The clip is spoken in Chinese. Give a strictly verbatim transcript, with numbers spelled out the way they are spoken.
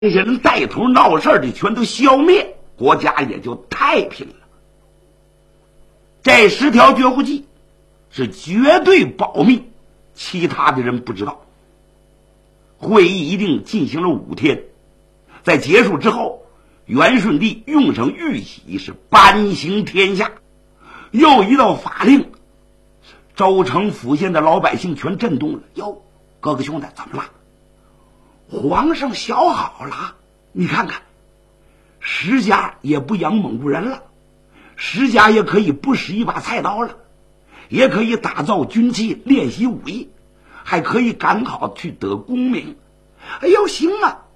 这些人带头闹事的全都消灭，国家也就太平了。这十条绝户计是绝对保密，其他的人不知道。会议一定进行了五天，在结束之后，元顺帝用上玉玺是颁行天下。又一道法令，州城府县的老百姓全震动了。哟，哥哥兄弟，怎么了？皇上小好了，你看看，石家也不养蒙古人了，石家也可以不使一把菜刀了，也可以打造军器，练习武艺，还可以赶考去得功名。哎呦，行啊，